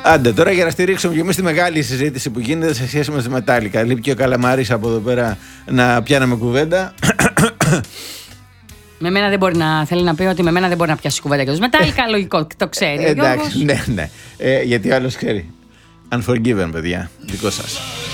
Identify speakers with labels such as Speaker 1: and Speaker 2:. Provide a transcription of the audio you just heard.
Speaker 1: Άντε, τώρα για να στηρίξουμε και εμείς τη μεγάλη συζήτηση που γίνεται σε σχέση με τη Μετάλλικα. Λείπει και ο Καλαμαρής από εδώ πέρα να πιάναμε κουβέντα.
Speaker 2: Με μένα δεν μπορεί να θέλει να πει ότι με μένα δεν μπορεί να πιάσει κουβέντα και τους Μετάλλικα. Λογικό, το ξέρει.
Speaker 1: Εντάξει, ναι. Γιατί ο άλλος ξέρει. Unforgiven, παιδιά. Δικό σας.